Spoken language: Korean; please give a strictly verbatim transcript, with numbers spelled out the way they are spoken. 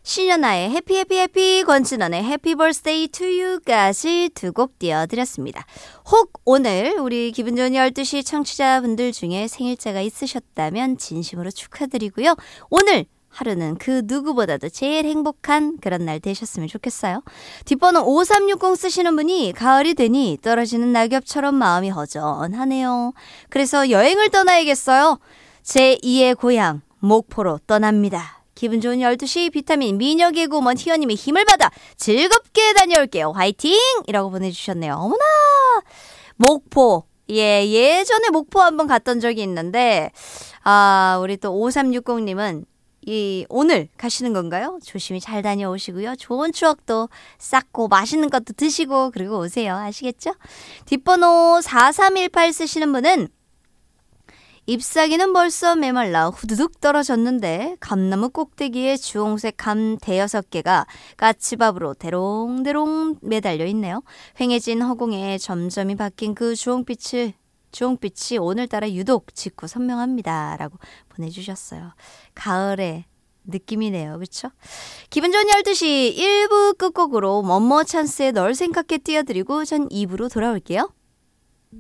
신현아의 해피 해피 해피, 권진원의 해피 버스데이 투 유까지 두 곡 띄워드렸습니다. 혹 오늘 우리 기분 좋은 열두 시 청취자분들 중에 생일자가 있으셨다면 진심으로 축하드리고요. 오늘 하루는 그 누구보다도 제일 행복한 그런 날 되셨으면 좋겠어요. 뒷번호 오삼육공 쓰시는 분이 가을이 되니 떨어지는 낙엽처럼 마음이 허전하네요. 그래서 여행을 떠나야겠어요. 제이의 고향 목포로 떠납니다. 기분 좋은 열두 시 비타민 미녀개구먼 희연님의 힘을 받아 즐겁게 다녀올게요. 화이팅! 이라고 보내주셨네요. 어머나! 목포. 예, 예전에 목포 한번 갔던 적이 있는데, 아, 우리 또 오삼육공님은 이, 오늘 가시는 건가요? 조심히 잘 다녀오시고요. 좋은 추억도 쌓고 맛있는 것도 드시고 그리고 오세요. 아시겠죠? 뒷번호 사삼일팔 쓰시는 분은 잎사귀는 벌써 메말라 후두둑 떨어졌는데 감나무 꼭대기에 주홍색 감 대여섯 개가 까치밥으로 대롱대롱 매달려 있네요. 휑해진 허공에 점점이 바뀐 그 주홍빛을 주홍빛이 오늘따라 유독 짙고 선명합니다. 라고 보내주셨어요. 가을의 느낌이네요. 그렇죠? 기분 좋은 열두 시 일 부 끝곡으로 뭐뭐 찬스에 널 생각해 띄워드리고 전 이 부로 돌아올게요.